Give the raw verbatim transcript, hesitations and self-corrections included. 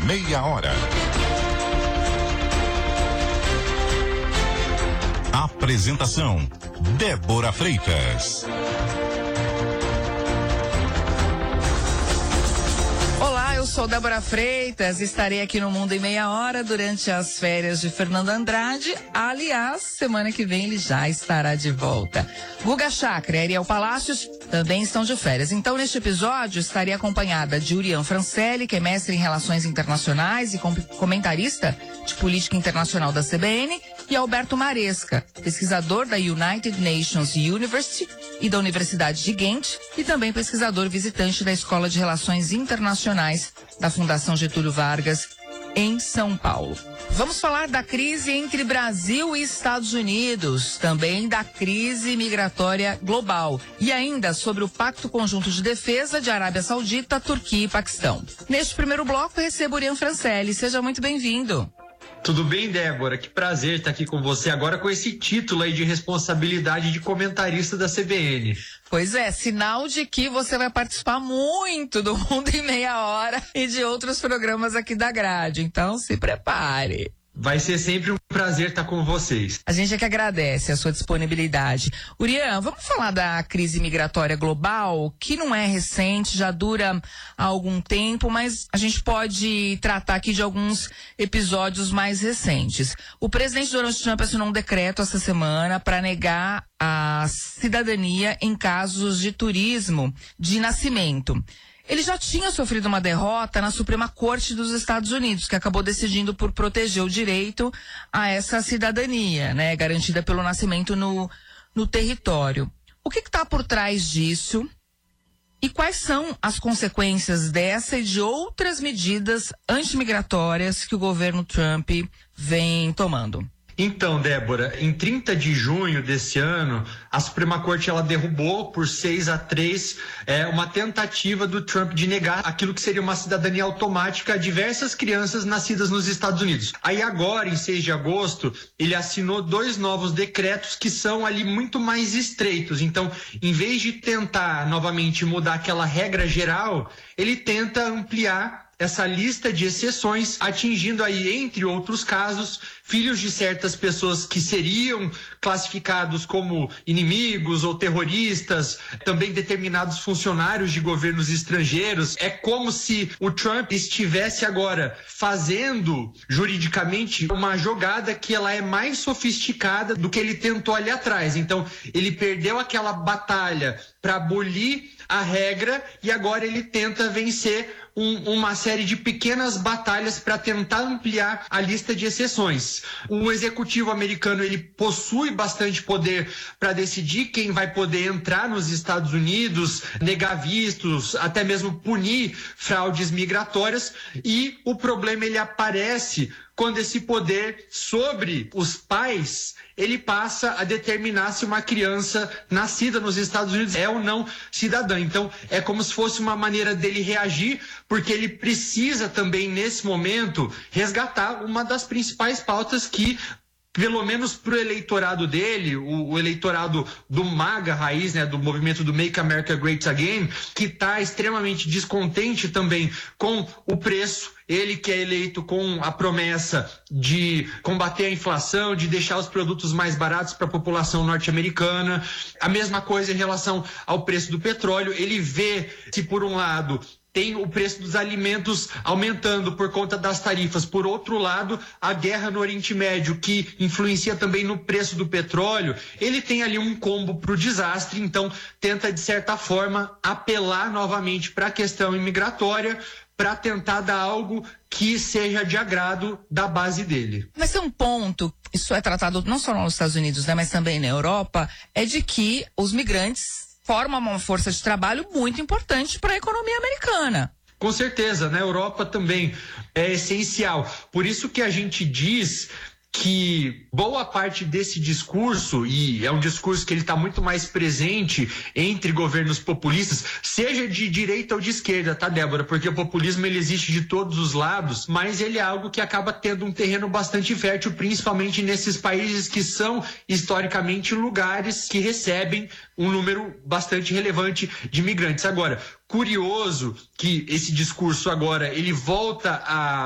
Meia Hora. Apresentação: Débora Freitas. Olá, eu sou Débora Freitas, estarei aqui no Mundo em Meia Hora durante as férias de Fernando Andrade. Aliás, semana que vem ele já estará de volta. Guga Chakra e Ariel Palácios também estão de férias. Então, neste episódio, estarei acompanhada de Urian Francelli, que é mestre em Relações Internacionais e com- comentarista de Política Internacional da C B N, e Alberto Maresca, pesquisador da United Nations University e da Universidade de Ghent, e também pesquisador visitante da Escola de Relações Internacionais da Fundação Getúlio Vargas, em São Paulo. Vamos falar da crise entre Brasil e Estados Unidos, também da crise migratória global e ainda sobre o Pacto Conjunto de Defesa de Arábia Saudita, Turquia e Paquistão. Neste primeiro bloco, recebo Urian Francelli. Seja muito bem-vindo. Tudo bem, Débora? Que prazer estar aqui com você agora com esse título aí de responsabilidade de comentarista da C B N. Pois é, sinal de que você vai participar muito do Mundo em Meia Hora e de outros programas aqui da grade. Então, se prepare. Vai ser sempre um prazer estar com vocês. A gente é que agradece a sua disponibilidade. Urian, vamos falar da crise migratória global, que não é recente, já dura há algum tempo, mas a gente pode tratar aqui de alguns episódios mais recentes. O presidente Donald Trump assinou um decreto essa semana para negar a cidadania em casos de turismo de nascimento. Ele já tinha sofrido uma derrota na Suprema Corte dos Estados Unidos, que acabou decidindo por proteger o direito a essa cidadania, né, garantida pelo nascimento no, no território. O que está por trás disso? E quais são as consequências dessa e de outras medidas antimigratórias que o governo Trump vem tomando? Então, Débora, em trinta de junho desse ano, a Suprema Corte ela derrubou por seis a três é, uma tentativa do Trump de negar aquilo que seria uma cidadania automática a diversas crianças nascidas nos Estados Unidos. Aí agora, em seis de agosto, ele assinou dois novos decretos que são ali muito mais estreitos. Então, em vez de tentar novamente mudar aquela regra geral, ele tenta ampliar essa lista de exceções, atingindo aí, entre outros casos, filhos de certas pessoas que seriam classificados como inimigos ou terroristas, também determinados funcionários de governos estrangeiros. É como se o Trump estivesse agora fazendo, juridicamente, uma jogada que ela é mais sofisticada do que ele tentou ali atrás. Então, ele perdeu aquela batalha para abolir a regra e agora ele tenta vencer um, uma série de pequenas batalhas para tentar ampliar a lista de exceções. O executivo americano ele possui bastante poder para decidir quem vai poder entrar nos Estados Unidos, negar vistos, até mesmo punir fraudes migratórias, e o problema ele aparece quando esse poder sobre os pais, ele passa a determinar se uma criança nascida nos Estados Unidos é ou não cidadã. Então, é como se fosse uma maneira dele reagir, porque ele precisa também, nesse momento, resgatar uma das principais pautas que, pelo menos para o eleitorado dele, o, o eleitorado do MAGA raiz, né, do movimento do Make America Great Again, que está extremamente descontente também com o preço. Ele que é eleito com a promessa de combater a inflação, de deixar os produtos mais baratos para a população norte-americana. A mesma coisa em relação ao preço do petróleo. Ele vê se, por um lado, tem o preço dos alimentos aumentando por conta das tarifas. Por outro lado, a guerra no Oriente Médio, que influencia também no preço do petróleo, ele tem ali um combo para o desastre, então tenta, de certa forma, apelar novamente para a questão imigratória, para tentar dar algo que seja de agrado da base dele. Mas tem um ponto, isso é tratado não só nos Estados Unidos, né, mas também na Europa, é de que os migrantes formam uma força de trabalho muito importante para a economia americana. Com certeza, na Europa também é essencial. Por isso que a gente diz que boa parte desse discurso, e é um discurso que ele está muito mais presente entre governos populistas, seja de direita ou de esquerda, tá, Débora? Porque o populismo ele existe de todos os lados, mas ele é algo que acaba tendo um terreno bastante fértil, principalmente nesses países que são historicamente lugares que recebem um número bastante relevante de imigrantes. Agora, curioso que esse discurso agora ele volta a